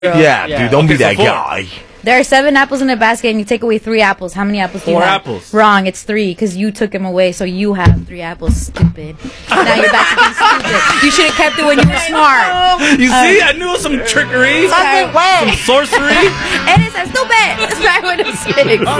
Yeah, dude, don't be that guy. There are 7 apples in a basket, and you take away 3 apples. How many apples do you have? 4 apples. Wrong. It's 3 because you took them away, so you have 3 apples. Stupid. Now you're back to being stupid. You should have kept it when you were smart. You see, I knew it was some trickery, some sorcery. And it's stupid. It's back with the 6.